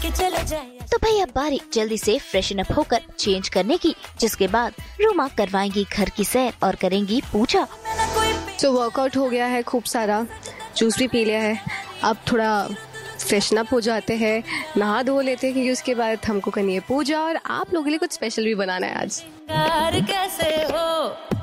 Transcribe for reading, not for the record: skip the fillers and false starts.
तो भाई अब बारी जल्दी से फ्रेशन अप होकर चेंज करने की, जिसके बाद रूमा करवाएंगी घर की सैर और करेंगी पूजा। तो वर्कआउट हो गया है, खूब सारा जूस भी पी लिया है, अब थोड़ा फ्रेशन अप हो जाते हैं, नहा धो लेते हैं क्योंकि उसके बाद हमको करनी है पूजा और आप लोगों के लिए कुछ स्पेशल भी बनाना है आज।